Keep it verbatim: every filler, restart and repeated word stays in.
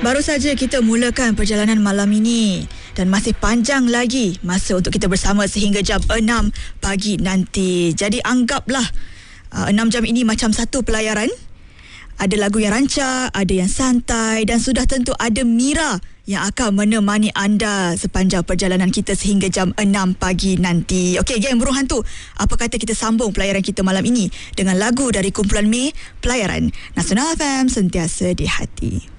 Baru saja kita mulakan perjalanan malam ini dan masih panjang lagi masa untuk kita bersama sehingga jam enam pagi nanti. Jadi anggaplah uh, enam jam ini macam satu pelayaran. Ada lagu yang rancak, ada yang santai dan sudah tentu ada Mira yang akan menemani anda sepanjang perjalanan kita sehingga jam enam pagi nanti. Okey, geng burung hantu, apa kata kita sambung pelayaran kita malam ini dengan lagu dari kumpulan May, Pelayaran Nasional F M, sentiasa di hati.